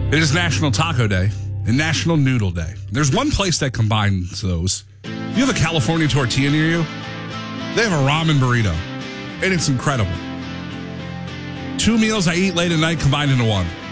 It is National Taco Day and National Noodle Day. There's one place that combines those. If you have a California tortilla near you, they have a ramen burrito, and it's incredible. 2 meals I eat late at night combined into one.